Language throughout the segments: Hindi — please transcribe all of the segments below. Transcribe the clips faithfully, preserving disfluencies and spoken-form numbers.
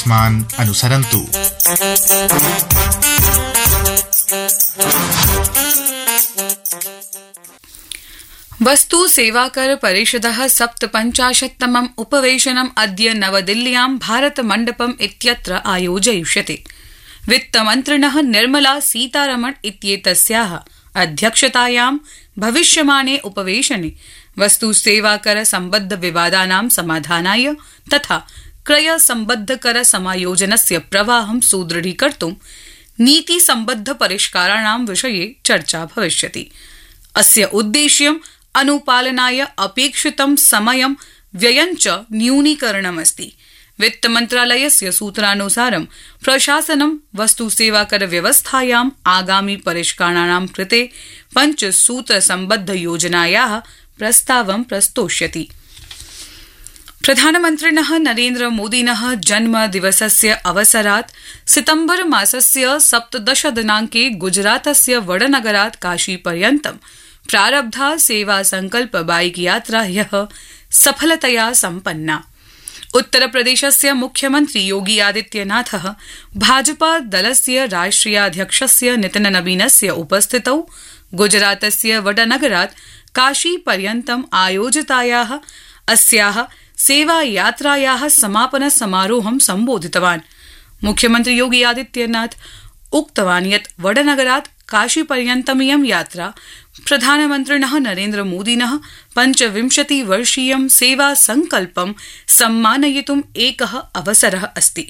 मान अनुसरन्तु। वस्तु सेवाकर परिषदः सप्तपञ्चाशत्तमम् उपवेशनम् अद्य नवदिल्ल्यां भारतमण्डपम् इत्यत्र आयोजयिष्यते। वित्तमन्त्रिणः निर्मला सीतारमण इत्येतस्याः अध्यक्षतायां भविष्यमाणे उपवेशने वस्तु सेवाकर सम्बद्ध विवादानां समाधानाय तथा क्रय सम्बद्ध कर समायोजनस्य प्रवाहं सुदृढीकर्तुं नीति सम्बद्ध परिष्काराणां विषये चर्चा भविष्यति। अस्य उद्देश्यं अनुपालनाय अपेक्षितं समयं व्ययञ्च न्यूनीकरणमस्ति। वित्तमन्त्रालयस्य सूत्रानुसारं प्रशासनं वस्तुसेवाकर व्यवस्थायाम् आगामि परिष्करणानां कृते पञ्चसूत्रसम्बद्ध योजनायाः प्रस्तावं प्रस्तोष्यति। प्रधानमन्त्रिणः नरेन्द्र मोदिनः जन्मदिवसस्य अवसरात् सितम्बर मासस्य सप्तदश दिनाङ्के गुजरातस्य वडनगरात् काशीपर्यन्तं प्रारब्धा सेवा संकल्प बाइक यात्रा ह्यः सफलतया सम्पन्ना। उत्तरप्रदेशस्य मुख्यमन्त्री योगी आदित्यनाथः भाजपा दलस्य राष्ट्रियाध्यक्षस्य नितिन नवीनस्य उपस्थितौ गुजरातस्य वडनगरात् काशीपर्यन्तम् आयोजितायाः अस्याः सेवायात्रायाः समापन समारोहं सम्बोधितवान्। मुख्यमन्त्री योगी आदित्यनाथ उक्तवान् यत् वडनगरात् काशीपर्यन्तमियं यात्रा प्रधानमन्त्रिणः नरेन्द्र मोदिनः पञ्चविंशतिवर्षीयं सेवा संकल्पं सम्मानयितुम् एकः अवसरः अस्ति।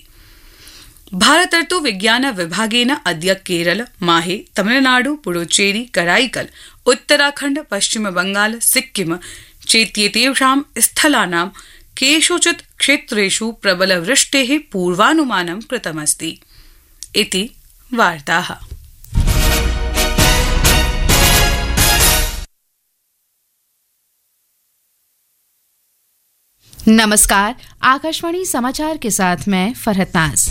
भारतर्तु विज्ञान विभागेन अद्य केरल, माहे, तमिलनाडु, पुडुचेरी, कराईकल, उत्तराखण्ड, पश्चिम बंगाल, सिक्किम चेत्येतेषां स्थलानां केषुचित् क्षेत्रेषु प्रबलवृष्टेः पूर्वानुमानं कृतमस्ति। इति वार्ताः। नमस्कार, आकाशवाणी समाचार के साथ मैं फरहत नाज।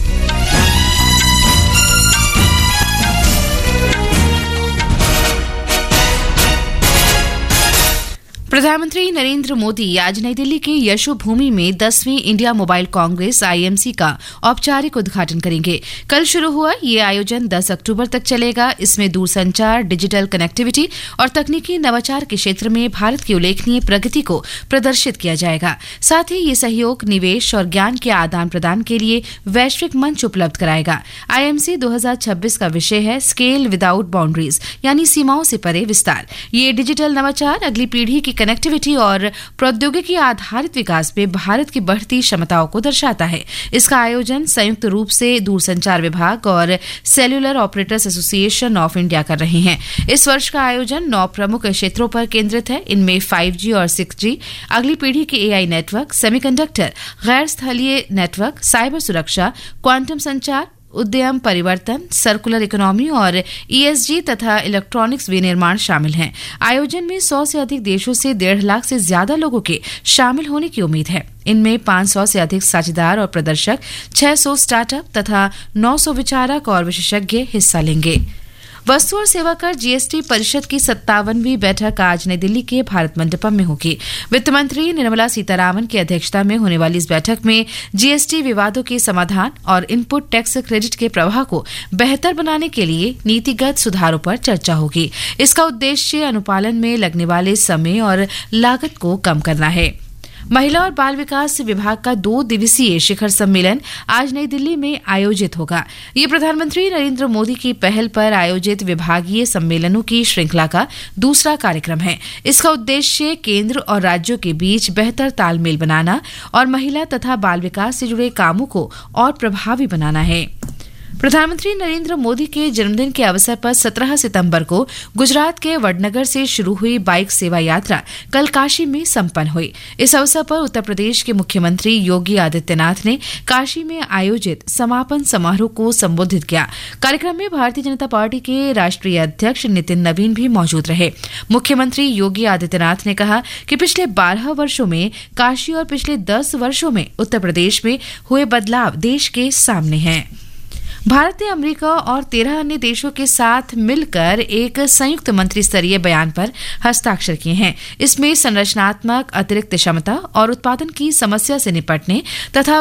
प्रधानमंत्री नरेंद्र मोदी आज नई दिल्ली के यशोभूमि में दसवीं इंडिया मोबाइल कांग्रेस आईएमसी का औपचारिक उद्घाटन करेंगे। कल शुरू हुआ ये आयोजन दस अक्टूबर तक चलेगा। इसमें दूरसंचार, डिजिटल कनेक्टिविटी और तकनीकी नवाचार के क्षेत्र में भारत की उल्लेखनीय प्रगति को प्रदर्शित किया जाएगा। साथ ही ये सहयोग, निवेश और ज्ञान के आदान प्रदान के लिए वैश्विक मंच उपलब्ध कराएगा। आईएमसी दो हज़ार छब्बीस का विषय है स्केल विदाउट बाउंड्रीज, यानी सीमाओं से परे विस्तार। ये डिजिटल नवाचार, अगली पीढ़ी की कनेक्टिविटी और प्रौद्योगिकी आधारित विकास में भारत की बढ़ती क्षमताओं को दर्शाता है। इसका आयोजन संयुक्त रूप से दूरसंचार विभाग और cellular operators association of India कर रहे हैं। इस वर्ष का आयोजन नौ प्रमुख क्षेत्रों पर केंद्रित है। इनमें फाइव जी और सिक्स जी, अगली पीढ़ी के एआई नेटवर्क, सेमीकंडक्टर, गैर स्थलीय नेटवर्क, साइबर सुरक्षा, क्वांटम संचार, उद्यम परिवर्तन, सर्कुलर इकोनॉमी और ईएसजी तथा इलेक्ट्रॉनिक्स विनिर्माण शामिल हैं। आयोजन में सौ से अधिक देशों से डेढ़ लाख से ज्यादा लोगों के शामिल होने की उम्मीद है। इनमें पाँच सौ से अधिक साझेदार और प्रदर्शक, छह सौ स्टार्टअप तथा नौ सौ विचारक और विशेषज्ञ हिस्सा लेंगे। वस्तु और सेवा कर जीएसटी परिषद की सत्तावनवीं बैठक आज नई दिल्ली के भारत मंडपम में होगी। वित्त मंत्री निर्मला सीतारामन की अध्यक्षता में होने वाली इस बैठक में जीएसटी विवादों के समाधान और इनपुट टैक्स क्रेडिट के प्रवाह को बेहतर बनाने के लिए नीतिगत सुधारों पर चर्चा होगी। इसका उद्देश्य अनुपालन में लगने वाले समय और लागत को कम करना है। महिला और बाल विकास विभाग का दो दिवसीय शिखर सम्मेलन आज नई दिल्ली में आयोजित होगा। ये प्रधानमंत्री नरेंद्र मोदी की पहल पर आयोजित विभागीय सम्मेलनों की श्रृंखला का दूसरा कार्यक्रम है। इसका उद्देश्य केंद्र और राज्यों के बीच बेहतर तालमेल बनाना और महिला तथा बाल विकास से जुड़े कामों को और प्रभावी बनाना है। प्रधानमंत्री नरेंद्र मोदी के जन्मदिन के अवसर पर सत्रह सितंबर को गुजरात के वडनगर से शुरू हुई बाइक सेवा यात्रा कल काशी में संपन्न हुई। इस अवसर पर उत्तर प्रदेश के मुख्यमंत्री योगी आदित्यनाथ ने काशी में आयोजित समापन समारोह को संबोधित किया। कार्यक्रम में भारतीय जनता पार्टी के राष्ट्रीय अध्यक्ष नितिन नवीन भी मौजूद रहे। मुख्यमंत्री योगी आदित्यनाथ ने कहा कि पिछले बारह वर्षों में काशी और पिछले दस वर्षों में उत्तर प्रदेश में हुए बदलाव देश के सामने हैं। भारत ने अमेरिका और तेरह अन्य देशों के साथ मिलकर एक संयुक्त मंत्री स्तरीय बयान पर हस्ताक्षर किए हैं। इसमें संरचनात्मक अतिरिक्त क्षमता और उत्पादन की समस्या से निपटने तथा